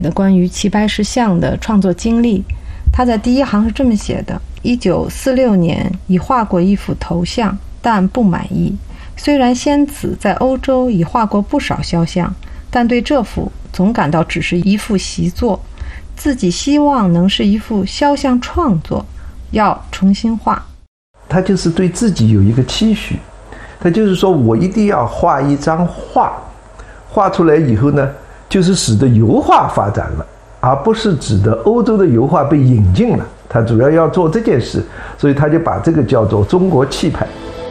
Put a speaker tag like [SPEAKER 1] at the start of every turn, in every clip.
[SPEAKER 1] 关于齐白石像的创作经历。他在第一行是这么写的：1946年已画过一幅头像，但不满意。虽然先此在欧洲已画过不少肖像，但对这幅总感到只是一幅习作，自己希望能是一幅肖像创作，要重新画。
[SPEAKER 2] 他就是对自己有一个期许，他就是说我一定要画一张画，画出来以后呢，就是使得油画发展了，而不是指的欧洲的油画被引进了。他主要要做这件事，所以他就把这个叫做中国气派。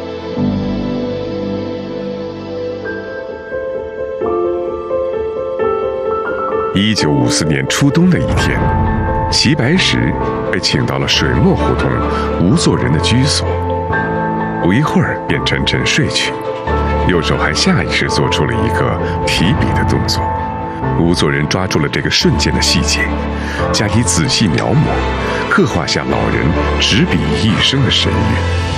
[SPEAKER 3] 1954年初冬的一天，齐白石被请到了水墨胡同吴作人的居所，不一会儿便沉沉睡去，右手还下意识做出了一个提笔的动作。吴作人抓住了这个瞬间的细节，加以仔细描摹，刻画下老人执笔一生的神韵。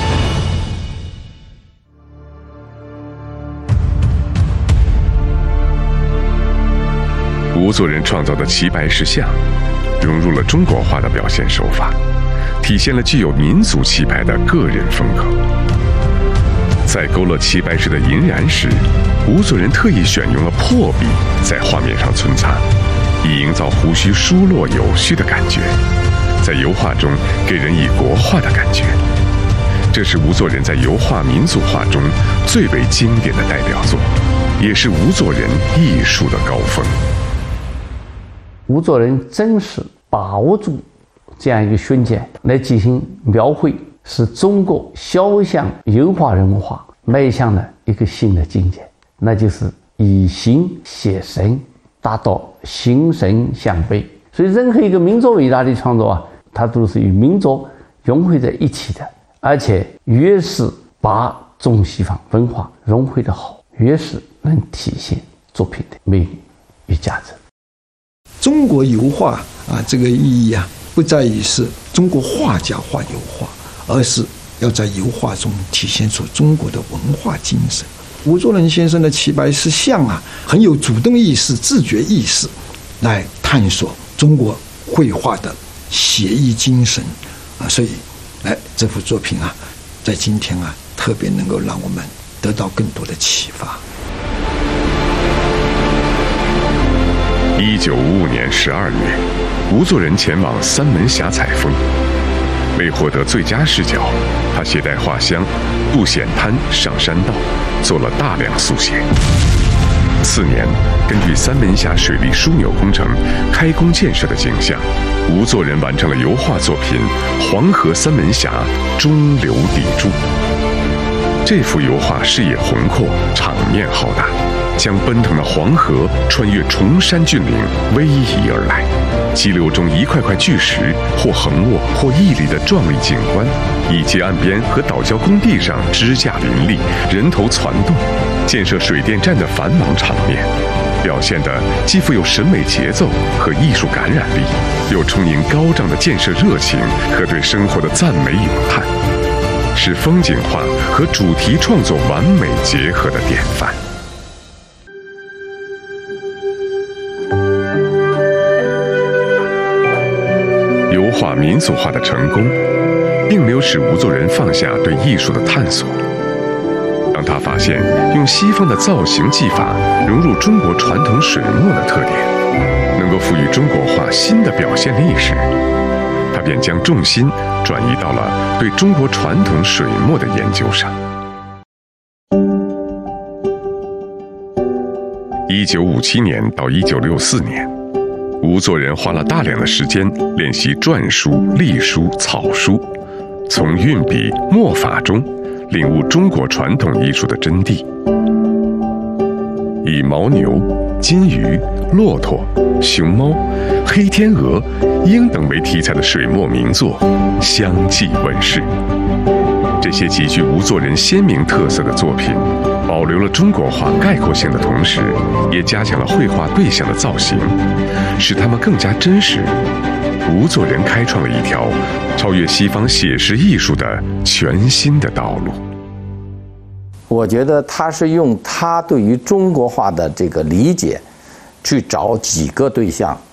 [SPEAKER 3] 吴作人创造的齐白石像，融入了中国画的表现手法，体现了具有民族气派的个人风格。在勾勒齐白石的银髯时，吴作人特意选用了破笔在画面上皴擦，以营造胡须疏落有序的感觉，在油画中给人以国画的感觉。这是吴作人在油画民族画中最为经典的代表作，也是吴作人艺术的高峰。
[SPEAKER 4] 吴作人真是把握住这样一个瞬间来进行描绘，使中国肖像油画人物画迈向了一个新的境界，那就是以形写神，达到形神相悖。所以任何一个民族伟大的创作啊，它都是与民族融汇在一起的，而且越是把中西方文化融汇得好，越是能体现作品的魅力与价值。
[SPEAKER 5] 中国油画这个意义不在于是中国画家画油画，而是要在油画中体现出中国的文化精神。吴作人先生的齐白石像很有主动意识、自觉意识，来探索中国绘画的写意精神所以这幅作品在今天特别能够让我们得到更多的启发。
[SPEAKER 3] 1955年12月，吴作人前往三门峡采风，为获得最佳视角，他携带画箱渡险滩上山道，做了大量速写。次年，根据三门峡水利枢纽工程开工建设的景象，吴作人完成了油画作品《黄河三门峡中流砥柱》。这幅油画视野宏阔，场面浩大，将奔腾的黄河穿越崇山峻岭逶迤而来，激流中一块块巨石或横卧或屹立的壮丽景观，以及岸边和岛礁工地上支架林立、人头攒动、建设水电站的繁忙场面，表现的既富有审美节奏和艺术感染力，又充盈高涨的建设热情和对生活的赞美咏叹，是风景画和主题创作完美结合的典范。油画民俗化的成功，并没有使吴作人放下对艺术的探索。当他发现用西方的造型技法融入中国传统水墨的特点，能够赋予中国画新的表现力时，他便将重心转移到了对中国传统水墨的研究上。1957年到1964年，吴作人花了大量的时间练习篆书、隶书、草书，从运笔、墨法中领悟中国传统艺术的真谛。以牦牛、金鱼、骆驼、熊猫、黑天鹅、鹰等为题材的水墨名作相继问世。这些极具吴作人鲜明特色的作品，保留了中国画概括性的同时，也加强了绘画对象的造型，使它们更加真实。吴作人开创了一条超越西方写实艺术的全新的道路。
[SPEAKER 6] 我觉得他是用他对于中国画的这个理解，去找几个对象